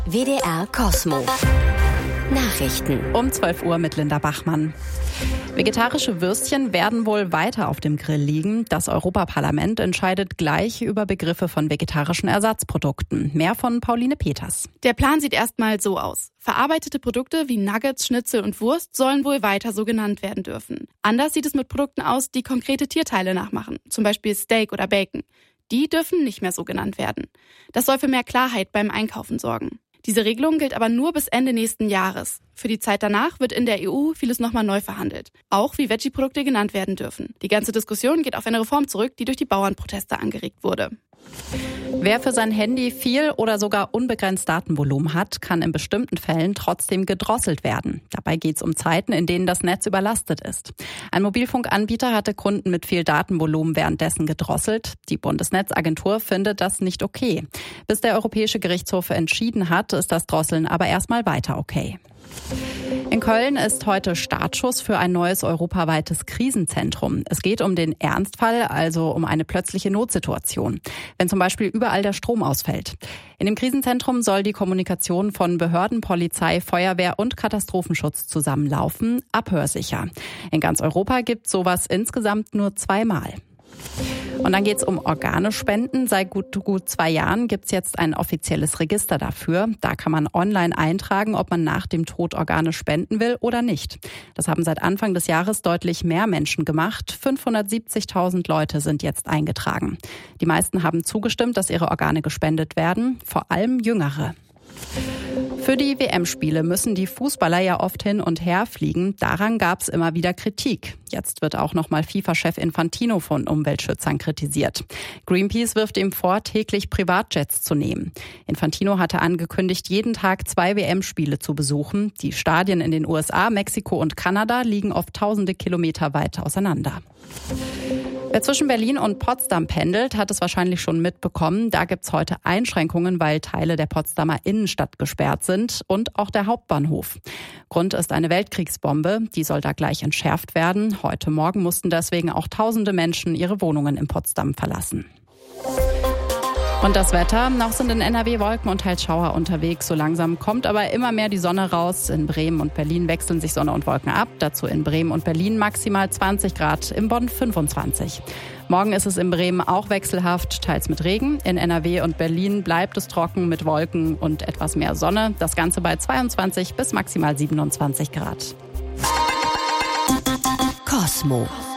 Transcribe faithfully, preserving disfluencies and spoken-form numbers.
W D R Kosmo. Nachrichten. Um zwölf Uhr mit Linda Bachmann. Vegetarische Würstchen werden wohl weiter auf dem Grill liegen. Das Europaparlament entscheidet gleich über Begriffe von vegetarischen Ersatzprodukten. Mehr von Pauline Peters. Der Plan sieht erstmal so aus. Verarbeitete Produkte wie Nuggets, Schnitzel und Wurst sollen wohl weiter so genannt werden dürfen. Anders sieht es mit Produkten aus, die konkrete Tierteile nachmachen, zum Beispiel Steak oder Bacon. Die dürfen nicht mehr so genannt werden. Das soll für mehr Klarheit beim Einkaufen sorgen. Diese Regelung gilt aber nur bis Ende nächsten Jahres. Für die Zeit danach wird in der E U vieles nochmal neu verhandelt. Auch wie Veggie-Produkte genannt werden dürfen. Die ganze Diskussion geht auf eine Reform zurück, die durch die Bauernproteste angeregt wurde. Wer für sein Handy viel oder sogar unbegrenzt Datenvolumen hat, kann in bestimmten Fällen trotzdem gedrosselt werden. Dabei geht es um Zeiten, in denen das Netz überlastet ist. Ein Mobilfunkanbieter hatte Kunden mit viel Datenvolumen währenddessen gedrosselt. Die Bundesnetzagentur findet das nicht okay. Bis der Europäische Gerichtshof entschieden hat, ist das Drosseln aber erstmal weiter okay. In Köln ist heute Startschuss für ein neues europaweites Krisenzentrum. Es geht um den Ernstfall, also um eine plötzliche Notsituation, wenn zum Beispiel überall der Strom ausfällt. In dem Krisenzentrum soll die Kommunikation von Behörden, Polizei, Feuerwehr und Katastrophenschutz zusammenlaufen, abhörsicher. In ganz Europa gibt es sowas insgesamt nur zweimal. Und dann geht es um Organespenden. Seit gut, gut zwei Jahren gibt es jetzt ein offizielles Register dafür. Da kann man online eintragen, ob man nach dem Tod Organe spenden will oder nicht. Das haben seit Anfang des Jahres deutlich mehr Menschen gemacht. fünfhundertsiebzigtausend Leute sind jetzt eingetragen. Die meisten haben zugestimmt, dass ihre Organe gespendet werden, vor allem Jüngere. Für die W M-Spiele müssen die Fußballer ja oft hin und her fliegen. Daran gab es immer wieder Kritik. Jetzt wird auch nochmal FIFA-Chef Infantino von Umweltschützern kritisiert. Greenpeace wirft ihm vor, täglich Privatjets zu nehmen. Infantino hatte angekündigt, jeden Tag zwei W M-Spiele zu besuchen. Die Stadien in den U S A, Mexiko und Kanada liegen oft tausende Kilometer weit auseinander. Wer zwischen Berlin und Potsdam pendelt, hat es wahrscheinlich schon mitbekommen. Da gibt's heute Einschränkungen, weil Teile der Potsdamer Innenstadt gesperrt sind und auch der Hauptbahnhof. Grund ist eine Weltkriegsbombe, die soll da gleich entschärft werden. Heute Morgen mussten deswegen auch tausende Menschen ihre Wohnungen in Potsdam verlassen. Und das Wetter, noch sind in N R W Wolken und teils Schauer unterwegs. So langsam kommt aber immer mehr die Sonne raus. In Bremen und Berlin wechseln sich Sonne und Wolken ab. Dazu in Bremen und Berlin maximal zwanzig Grad, in Bonn fünfundzwanzig. Morgen ist es in Bremen auch wechselhaft, teils mit Regen. In N R W und Berlin bleibt es trocken mit Wolken und etwas mehr Sonne. Das Ganze bei zweiundzwanzig bis maximal siebenundzwanzig Grad. Kosmo.